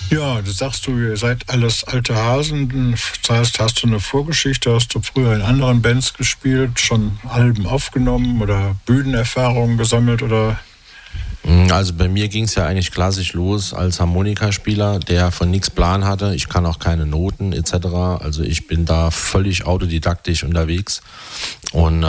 Ja, du sagst, ihr seid alles alte Hasen. Das heißt, hast du eine Vorgeschichte? Hast du früher in anderen Bands gespielt, schon Alben aufgenommen oder Bühnenerfahrungen gesammelt oder? Also bei mir ging es ja eigentlich klassisch los als Harmonikaspieler, der von nichts Plan hatte. Ich kann auch keine Noten etc. Also ich bin da völlig autodidaktisch unterwegs. Und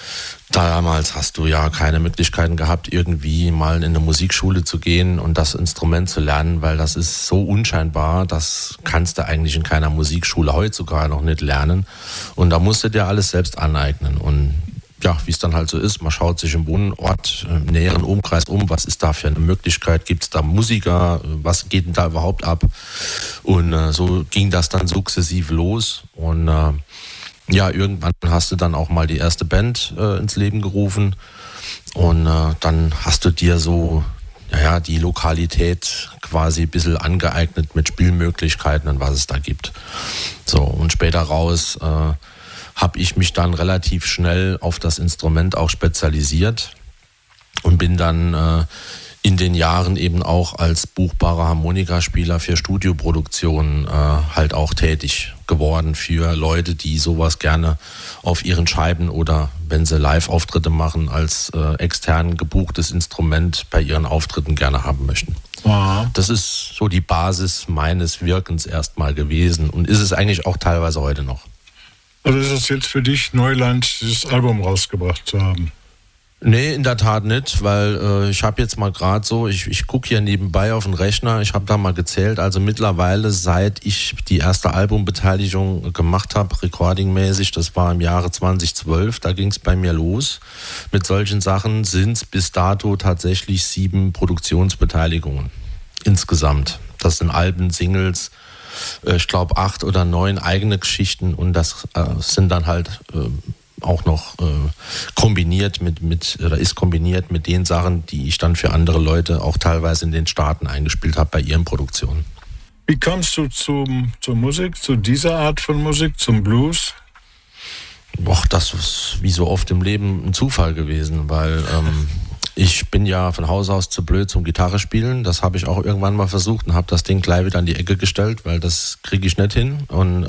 damals hast du ja keine Möglichkeiten gehabt, irgendwie mal in eine Musikschule zu gehen und das Instrument zu lernen, weil das ist so unscheinbar, das kannst du eigentlich in keiner Musikschule heute sogar noch nicht lernen. Und da musst du dir alles selbst aneignen. Und ja, wie es dann halt so ist, man schaut sich im Wohnort, im näheren Umkreis um, was ist da für eine Möglichkeit, gibt es da Musiker, was geht denn da überhaupt ab? Und so ging das dann sukzessiv los und ja, irgendwann hast du dann auch mal die erste Band ins Leben gerufen und dann hast du dir so die Lokalität quasi ein bisschen angeeignet mit Spielmöglichkeiten und was es da gibt. So, und später raus habe ich mich dann relativ schnell auf das Instrument auch spezialisiert und bin dann in den Jahren eben auch als buchbarer Harmonikaspieler für Studioproduktionen halt auch tätig geworden für Leute, die sowas gerne auf ihren Scheiben oder wenn sie Live-Auftritte machen, als extern gebuchtes Instrument bei ihren Auftritten gerne haben möchten. Aha. Das ist so die Basis meines Wirkens erstmal gewesen und ist es eigentlich auch teilweise heute noch. Also ist es jetzt für dich Neuland, dieses Album rausgebracht zu haben? Nee, in der Tat nicht, weil ich habe jetzt mal gerade so, ich gucke hier nebenbei auf den Rechner, ich habe da mal gezählt, also mittlerweile seit ich die erste Albumbeteiligung gemacht habe, recordingmäßig, das war im Jahre 2012, da ging es bei mir los. Mit solchen Sachen sind es bis dato tatsächlich 7 Produktionsbeteiligungen insgesamt. Das sind Alben, Singles, ich glaube 8 oder 9 eigene Geschichten und das sind dann halt auch noch kombiniert ist kombiniert mit den Sachen, die ich dann für andere Leute auch teilweise in den Staaten eingespielt habe bei ihren Produktionen. Wie kommst du zur Musik, zu dieser Art von Musik, zum Blues? Boah, das ist wie so oft im Leben ein Zufall gewesen, weil ich bin ja von Haus aus zu blöd zum Gitarre spielen. Das habe ich auch irgendwann mal versucht und habe das Ding gleich wieder an die Ecke gestellt, weil das kriege ich nicht hin. Und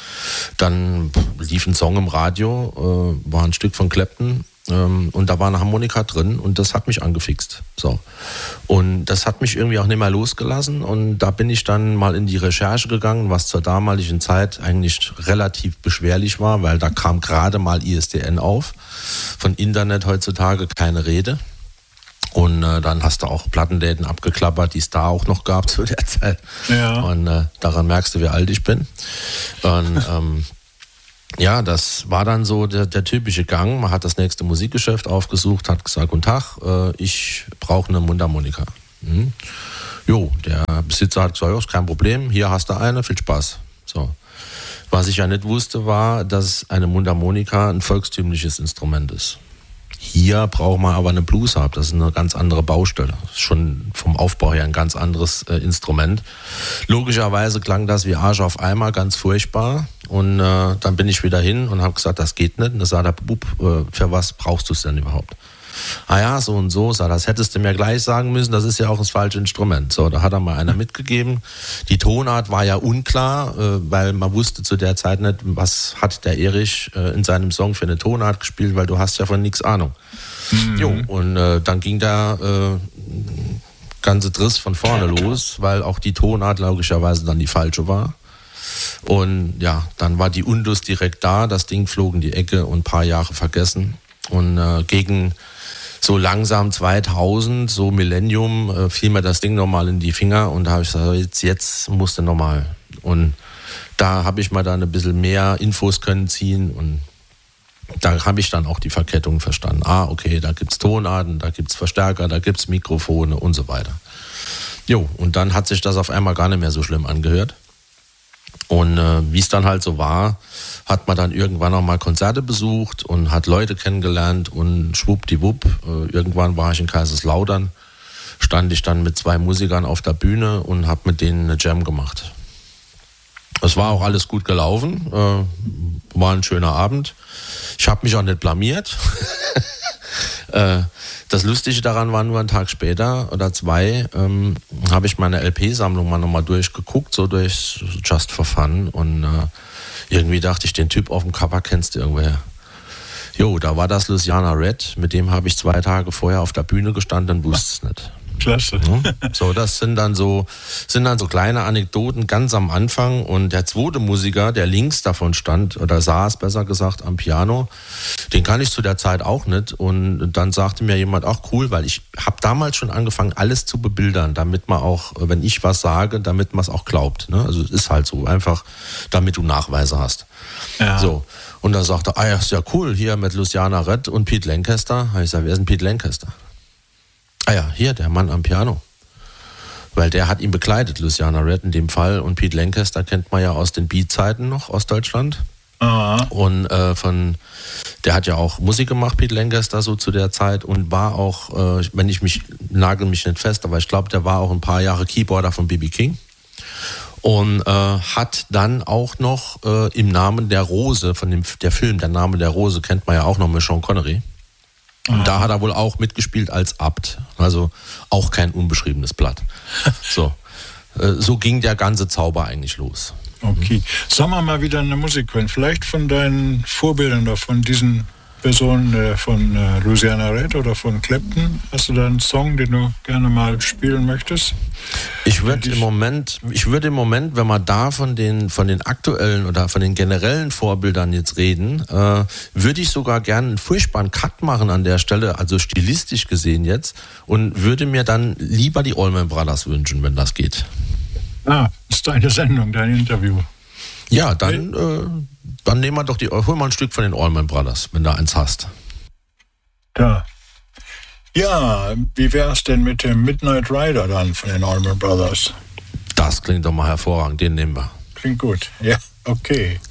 dann lief ein Song im Radio, war ein Stück von Clapton und da war eine Harmonika drin und das hat mich angefixt. So. Und das hat mich irgendwie auch nicht mehr losgelassen und da bin ich dann mal in die Recherche gegangen, was zur damaligen Zeit eigentlich relativ beschwerlich war, weil da kam gerade mal ISDN auf. Von Internet heutzutage keine Rede. Und dann hast du auch Plattenläden abgeklappert, die es da auch noch gab zu der Zeit. Ja. Und daran merkst du, wie alt ich bin. Und ja, das war dann so der typische Gang. Man hat das nächste Musikgeschäft aufgesucht, hat gesagt, guten Tag, ich brauche eine Mundharmonika. Jo, der Besitzer hat gesagt, ja, ist kein Problem, hier hast du eine, viel Spaß. So. Was ich ja nicht wusste, war, dass eine Mundharmonika ein volkstümliches Instrument ist. Hier braucht man aber eine Bluesharp, das ist eine ganz andere Baustelle. Das ist schon vom Aufbau her ein ganz anderes Instrument. Logischerweise klang das wie Arsch auf Eimer, ganz furchtbar. Und dann bin ich wieder hin und habe gesagt, das geht nicht. Und da sagt der Bub, für was brauchst du es denn überhaupt? Ah ja, so und so, das hättest du mir gleich sagen müssen, das ist ja auch das falsche Instrument. So, da hat er mal einer mitgegeben. Die Tonart war ja unklar, weil man wusste zu der Zeit nicht, was hat der Erich in seinem Song für eine Tonart gespielt, weil du hast ja von nichts Ahnung. Mhm. Jo, und dann ging der ganze Driss von vorne los, weil auch die Tonart logischerweise dann die falsche war. Und ja, dann war die Undus direkt da, das Ding flog in die Ecke und ein paar Jahre vergessen. Und gegen so langsam 2000, so Millennium, fiel mir das Ding nochmal in die Finger und da habe ich gesagt, jetzt musst du nochmal. Und da habe ich mal dann ein bisschen mehr Infos können ziehen und da habe ich dann auch die Verkettung verstanden. Ah, okay, da gibt es Tonarten, da gibt es Verstärker, da gibt es Mikrofone und so weiter. Jo, und dann hat sich das auf einmal gar nicht mehr so schlimm angehört. Und wie es dann halt so war, hat man dann irgendwann auch mal Konzerte besucht und hat Leute kennengelernt und schwuppdiwupp, irgendwann war ich in Kaiserslautern, stand ich dann mit 2 Musikern auf der Bühne und habe mit denen eine Jam gemacht. Es war auch alles gut gelaufen, war ein schöner Abend. Ich habe mich auch nicht blamiert. Das Lustige daran war, nur einen Tag später oder 2 habe ich meine LP-Sammlung mal nochmal durchgeguckt, so durch Just for Fun, und irgendwie dachte ich, den Typ auf dem Cover kennst du irgendwoher. Jo, da war das Louisiana Red, mit dem habe ich 2 Tage vorher auf der Bühne gestanden und wusste es nicht. Klasse. So, das sind dann so kleine Anekdoten ganz am Anfang, und der zweite Musiker, der links davon stand, oder saß besser gesagt am Piano, den kann ich zu der Zeit auch nicht, und dann sagte mir jemand, ach cool, weil ich habe damals schon angefangen, alles zu bebildern, damit man auch, wenn ich was sage, damit man es auch glaubt, ne? Also es ist halt so, einfach damit du Nachweise hast. Ja. So, und dann sagte er, ja, ist ja cool, hier mit Louisiana Red und Pete Lancaster. Ich sage, wer ist denn Pete Lancaster? Ah ja, hier, der Mann am Piano. Weil der hat ihn begleitet, Louisiana Red in dem Fall. Und Pete Lancaster kennt man ja aus den Beat-Zeiten noch, aus Deutschland. Aha. Und der hat ja auch Musik gemacht, Pete Lancaster, so zu der Zeit. Und war auch, nagel mich nicht fest, aber ich glaube, der war auch ein paar Jahre Keyboarder von B.B. King. Und hat dann auch noch im Namen der Rose, der Film Der Name der Rose, kennt man ja auch noch mit Sean Connery. Und da hat er wohl auch mitgespielt als Abt. Also auch kein unbeschriebenes Blatt. So ging der ganze Zauber eigentlich los. Okay. Sagen wir mal wieder eine Musik, vielleicht von deinen Vorbildern oder von diesen Personen von Louisiana Red oder von Clapton. Hast du da einen Song, den du gerne mal spielen möchtest? Ich würde im Moment, wenn wir da von den aktuellen oder von den generellen Vorbildern jetzt reden, würde ich sogar gerne einen furchtbaren Cut machen an der Stelle, also stilistisch gesehen jetzt, und würde mir dann lieber die Allman Brothers wünschen, wenn das geht. Das ist deine Sendung, dein Interview. Ja, dann nehmen wir doch hol mal ein Stück von den Allman Brothers, wenn du eins hast. Ja, wie wär's denn mit dem Midnight Rider dann von den Allman Brothers? Das klingt doch mal hervorragend, den nehmen wir. Klingt gut, ja, okay.